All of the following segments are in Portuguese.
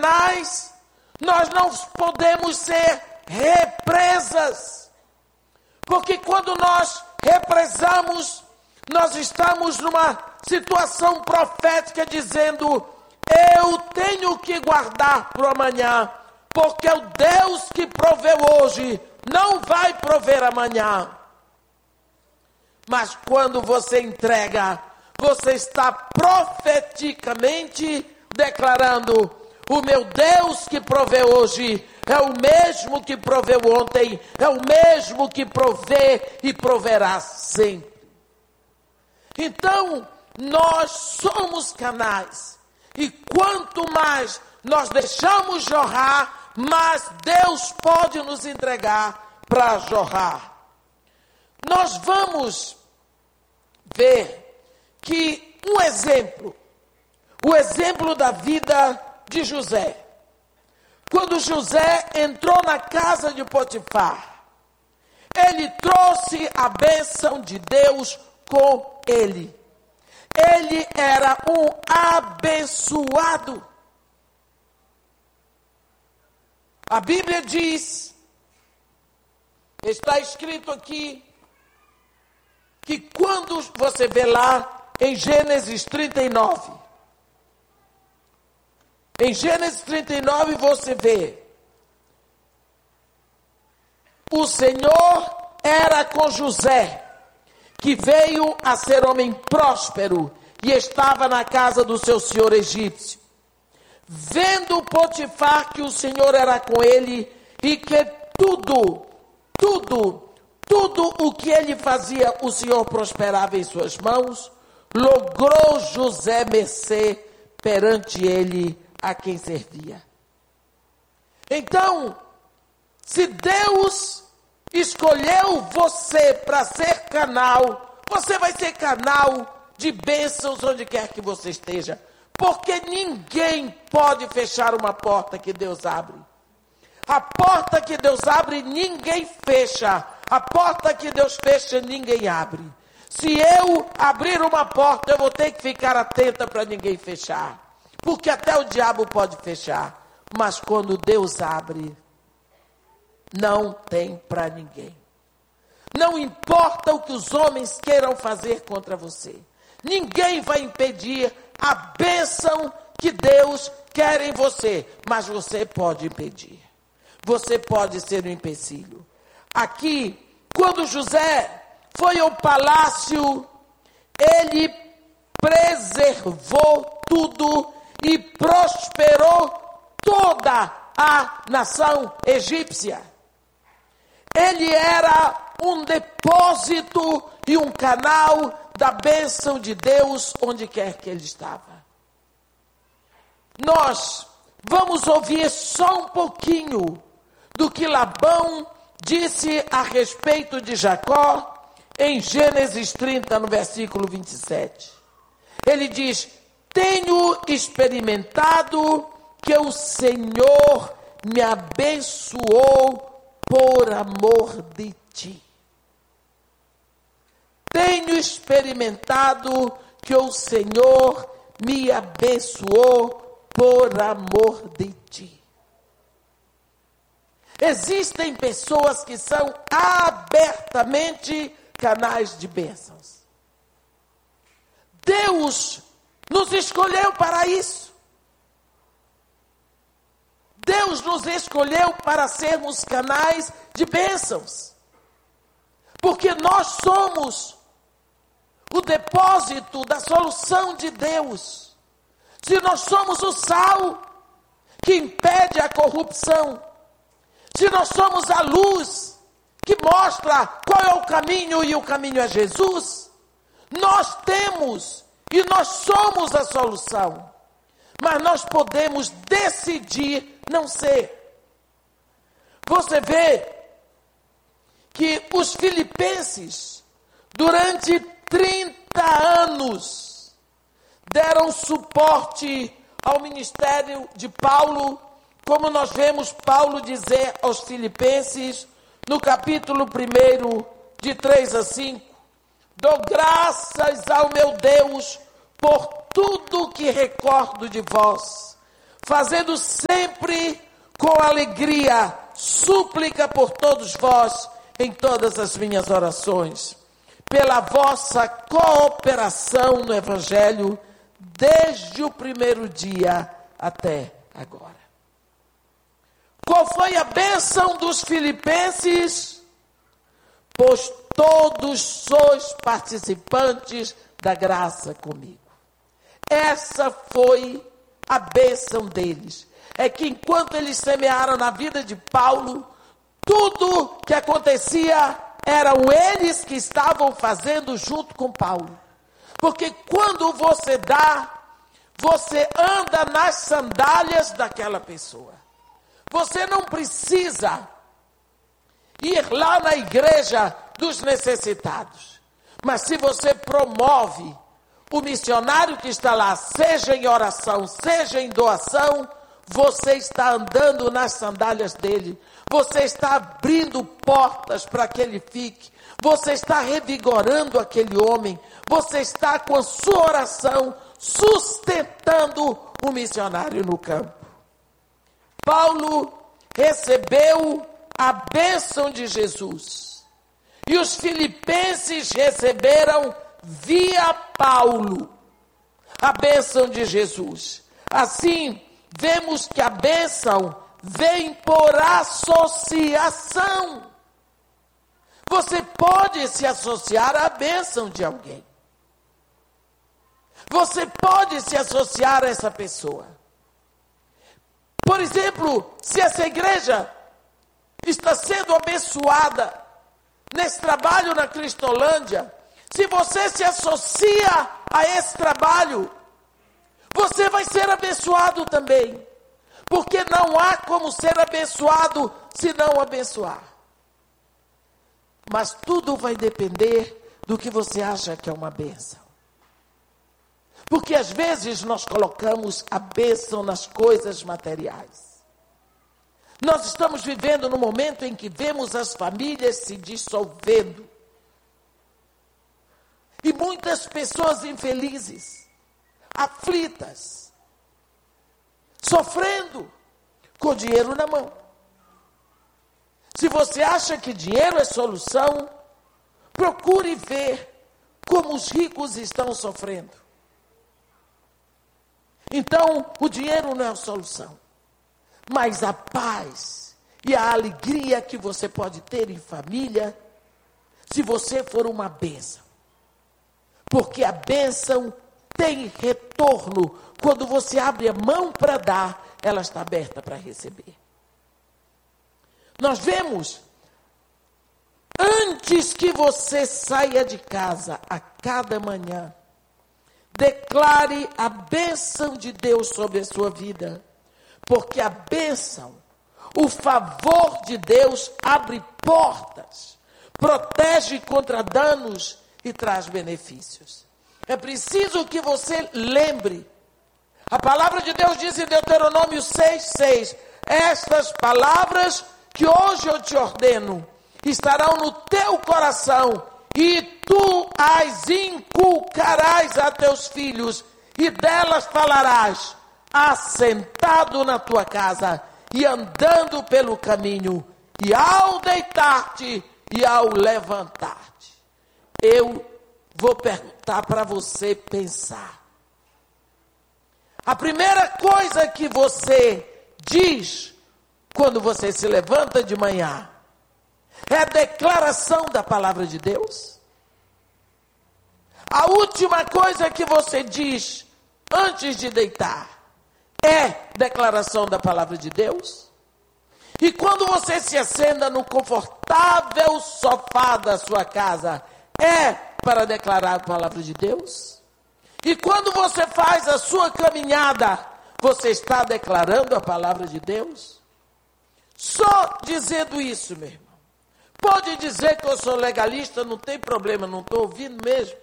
canais, nós não podemos ser represas. Porque quando nós represamos, nós estamos numa situação profética dizendo: eu tenho que guardar para o amanhã, porque o Deus que proveu hoje não vai prover amanhã. Mas quando você entrega, você está profeticamente declarando: o meu Deus que proveu hoje é o mesmo que proveu ontem, é o mesmo que provê e proverá sempre. Então, nós somos canais. E quanto mais nós deixamos jorrar, mais Deus pode nos entregar para jorrar. Nós vamos ver que o exemplo da vida de José. Quando José entrou na casa de Potifar, ele trouxe a bênção de Deus com ele. Ele era um abençoado. A Bíblia diz, está escrito aqui, que quando você vê lá em Gênesis 39, em Gênesis 39 você vê, o Senhor era com José, que veio a ser homem próspero e estava na casa do seu senhor egípcio. Vendo Potifar que o Senhor era com ele e que tudo o que ele fazia, o Senhor prosperava em suas mãos, logrou José mercê perante ele a quem servia. Então, se Deus escolheu você para ser canal, você vai ser canal de bênçãos onde quer que você esteja. Porque ninguém pode fechar uma porta que Deus abre. A porta que Deus abre, ninguém fecha. A porta que Deus fecha, ninguém abre. Se eu abrir uma porta, eu vou ter que ficar atenta para ninguém fechar. Porque até o diabo pode fechar. Mas quando Deus abre, não tem para ninguém. Não importa o que os homens queiram fazer contra você. Ninguém vai impedir a bênção que Deus quer em você. Mas você pode impedir. Você pode ser um empecilho. Aqui, quando José foi ao palácio, ele preservou tudo e prosperou toda a nação egípcia. Ele era um depósito e um canal da bênção de Deus onde quer que ele estava. Nós vamos ouvir só um pouquinho do que Labão disse a respeito de Jacó em Gênesis 30, no versículo 27. Ele diz: tenho experimentado que o Senhor me abençoou por amor de ti. Tenho experimentado que o Senhor me abençoou por amor de ti. Existem pessoas que são abertamente canais de bênçãos. Deus nos escolheu para isso. Deus nos escolheu para sermos canais de bênçãos. Porque nós somos o depósito da solução de Deus. Se nós somos o sal que impede a corrupção, se nós somos a luz que mostra qual é o caminho e o caminho é Jesus, nós temos e nós somos a solução. Mas nós podemos decidir não ser. Você vê que os filipenses, durante 30 anos, deram suporte ao ministério de Paulo, como nós vemos Paulo dizer aos filipenses, no capítulo 1, de 3 a 5, dou graças ao meu Deus por tudo que recordo de vós, fazendo sempre sempre com alegria, súplica por todos vós em todas as minhas orações, pela vossa cooperação no Evangelho, desde o primeiro dia até agora. Qual foi a bênção dos filipenses? Pois todos sois participantes da graça comigo. Essa foi a bênção deles. É que enquanto eles semearam na vida de Paulo, tudo que acontecia eram eles que estavam fazendo junto com Paulo. Porque quando você dá, você anda nas sandálias daquela pessoa. Você não precisa ir lá na igreja dos necessitados. Mas se você promove o missionário que está lá, seja em oração, seja em doação, você está andando nas sandálias dele. Você está abrindo portas para que ele fique. Você está revigorando aquele homem. Você está com a sua oração sustentando o missionário no campo. Paulo recebeu a bênção de Jesus. E os filipenses receberam via Paulo a bênção de Jesus. Assim, vemos que a bênção vem por associação. Você pode se associar à bênção de alguém. Você pode se associar a essa pessoa. Por exemplo, se essa igreja está sendo abençoada nesse trabalho na Cristolândia, se você se associa a esse trabalho, você vai ser abençoado também. Porque não há como ser abençoado se não abençoar. Mas tudo vai depender do que você acha que é uma bênção. Porque às vezes nós colocamos a bênção nas coisas materiais. Nós estamos vivendo no momento em que vemos as famílias se dissolvendo. E muitas pessoas infelizes, aflitas, sofrendo com dinheiro na mão. Se você acha que dinheiro é solução, procure ver como os ricos estão sofrendo. Então, o dinheiro não é a solução, mas a paz e a alegria que você pode ter em família, se você for uma bênção. Porque a bênção tem retorno. Quando você abre a mão para dar, ela está aberta para receber. Nós vemos, antes que você saia de casa a cada manhã, declare a bênção de Deus sobre a sua vida. Porque a bênção, o favor de Deus abre portas, protege contra danos e traz benefícios. É preciso que você lembre. A palavra de Deus diz em Deuteronômio 6:6, estas palavras que hoje eu te ordeno estarão no teu coração e tu as inculcarás a teus filhos e delas falarás, assentado na tua casa e andando pelo caminho e ao deitar-te e ao levantar-te. Eu vou perguntar para você pensar. A primeira coisa que você diz quando você se levanta de manhã é a declaração da palavra de Deus? A última coisa que você diz antes de deitar é declaração da palavra de Deus? E quando você se assenta no confortável sofá da sua casa, é para declarar a palavra de Deus? E quando você faz a sua caminhada, você está declarando a palavra de Deus? Só dizendo isso, meu irmão. Pode dizer que eu sou legalista, não tem problema, não estou ouvindo mesmo.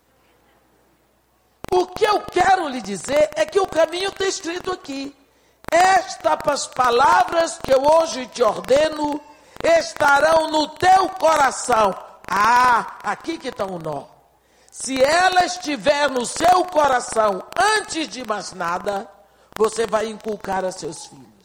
O que eu quero lhe dizer é que o caminho está escrito aqui. Estas palavras que eu hoje te ordeno estarão no teu coração. Ah, aqui que está o nó. Se ela estiver no seu coração, antes de mais nada, você vai inculcar a seus filhos.